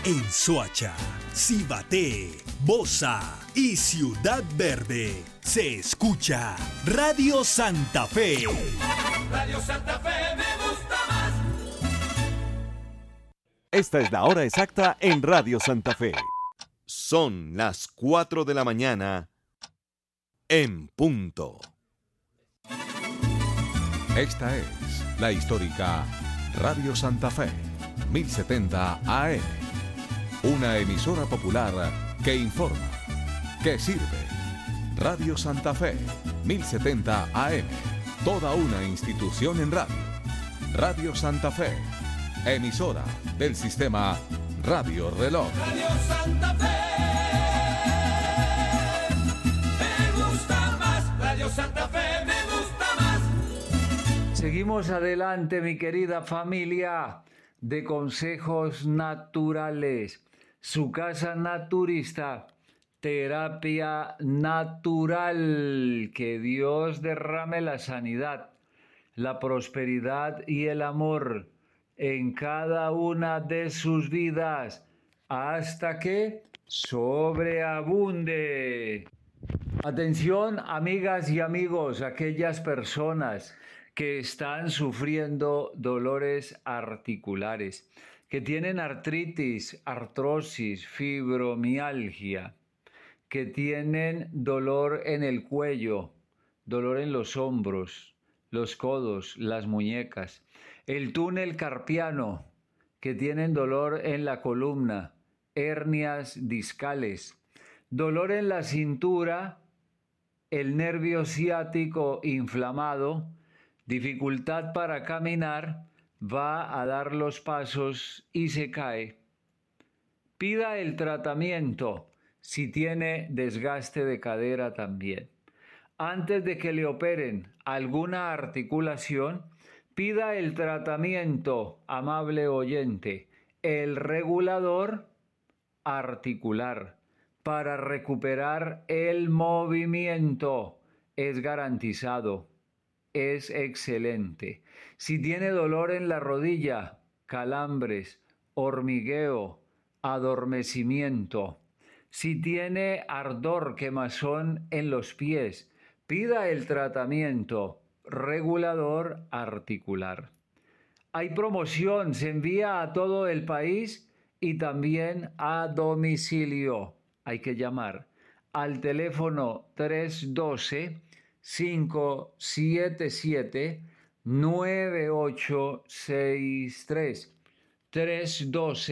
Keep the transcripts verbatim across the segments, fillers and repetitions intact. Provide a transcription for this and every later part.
En Soacha, Cibaté, Bosa y Ciudad Verde se escucha Radio Santa Fe. Radio Santa Fe me gusta más. Esta es la hora exacta en Radio Santa Fe. Son las cuatro de la mañana en punto. Esta es la histórica Radio Santa Fe, mil setenta A M. Una emisora popular que informa, que sirve. Radio Santa Fe, mil setenta A M. Toda una institución en radio. Radio Santa Fe, emisora del sistema Radio Reloj. Radio Santa Fe me gusta más. Radio Santa Fe me gusta más. Seguimos adelante, mi querida familia de Consejos Naturales. Su casa naturista, terapia natural. Que Dios derrame la sanidad, la prosperidad y el amor en cada una de sus vidas, hasta que sobreabunde. Atención, amigas y amigos, aquellas personas que están sufriendo dolores articulares, que tienen artritis, artrosis, fibromialgia, que tienen dolor en el cuello, dolor en los hombros, los codos, las muñecas, el túnel carpiano, que tienen dolor en la columna, hernias discales, dolor en la cintura, el nervio ciático inflamado, dificultad para caminar, va a dar los pasos y se cae. Pida el tratamiento si tiene desgaste de cadera también. Antes de que le operen alguna articulación, pida el tratamiento, amable oyente, el regulador articular para recuperar el movimiento. Es garantizado, es excelente. Si tiene dolor en la rodilla, calambres, hormigueo, adormecimiento. Si tiene ardor, quemazón en los pies, pida el tratamiento regulador articular. Hay promoción, se envía a todo el país y también a domicilio. Hay que llamar al teléfono tres uno dos, cinco siete siete, nueve ocho seis tres. tres uno dos,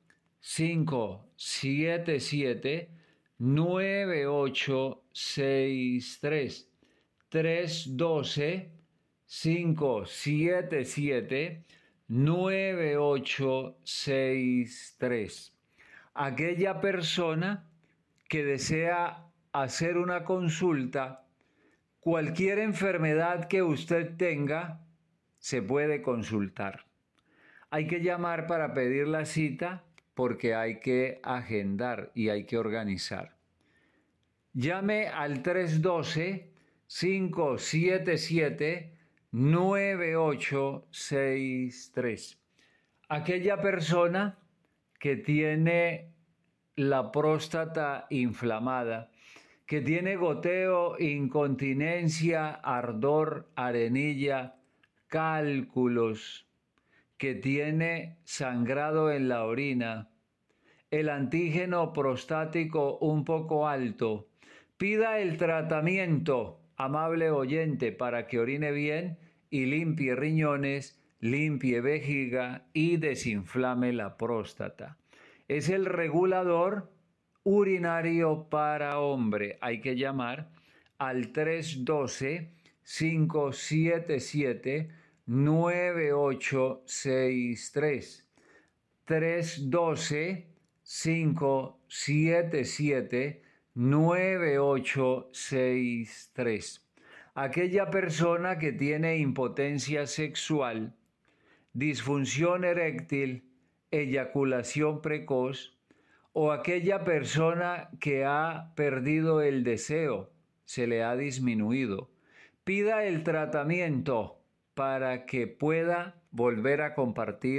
cinco siete siete, nueve ocho seis tres. tres uno dos, cinco siete siete, nueve ocho seis tres. Aquella persona que desea hacer una consulta, cualquier enfermedad que usted tenga, se puede consultar. Hay que llamar para pedir la cita porque hay que agendar y hay que organizar. Llame al tres uno dos, cinco siete siete, nueve ocho seis tres. Aquella persona que tiene la próstata inflamada, que tiene goteo, incontinencia, ardor, arenilla, cálculos, que tiene sangrado en la orina, el antígeno prostático un poco alto, pida el tratamiento, amable oyente, para que orine bien y limpie riñones, limpie vejiga y desinflame la próstata. Es el regulador urinario para hombre. Hay que llamar al tres uno dos, cinco siete siete, nueve ocho seis tres. tres uno dos, cinco siete siete, nueve ocho seis tres. Aquella persona que tiene impotencia sexual, disfunción eréctil, eyaculación precoz, o aquella persona que ha perdido el deseo, se le ha disminuido, pida el tratamiento para que pueda volver a compartir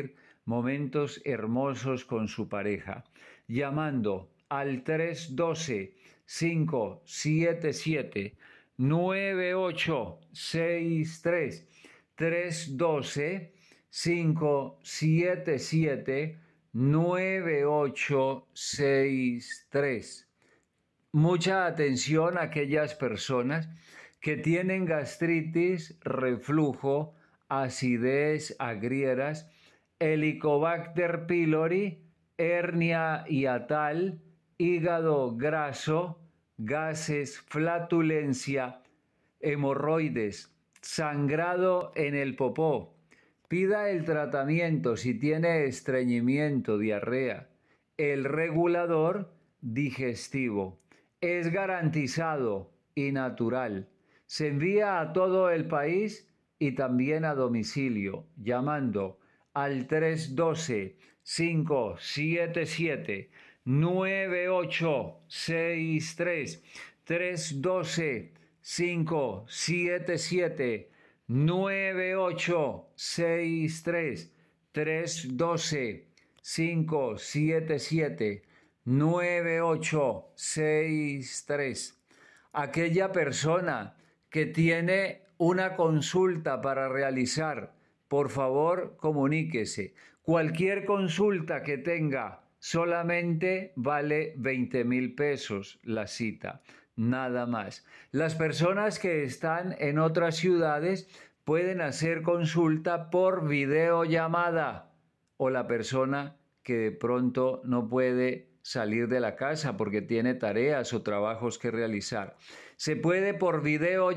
momentos hermosos con su pareja, llamando al tres uno dos, cinco siete siete, nueve ocho seis tres, tres uno dos, cinco siete siete, nueve ocho seis tres. Mucha atención a aquellas personas que tienen gastritis, reflujo, acidez, agrieras, Helicobacter pylori, hernia hiatal, hígado graso, gases, flatulencia, hemorroides, sangrado en el popó. Pida el tratamiento si tiene estreñimiento, diarrea. El regulador digestivo es garantizado y natural. Se envía a todo el país y también a domicilio, llamando al tres uno dos, cinco siete siete, nueve ocho seis tres, tres uno dos, cinco siete siete, nueve ocho seis tres, tres uno dos, cinco siete siete, nueve ocho seis tres. Aquella persona que tiene una consulta para realizar, por favor, comuníquese. Cualquier consulta que tenga solamente vale veinte mil pesos la cita, nada más. Las personas que están en otras ciudades pueden hacer consulta por videollamada, o la persona que de pronto no puede salir de la casa porque tiene tareas o trabajos que realizar. Se puede por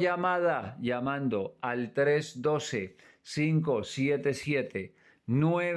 videollamada llamando al tres uno dos, cinco siete siete, nueve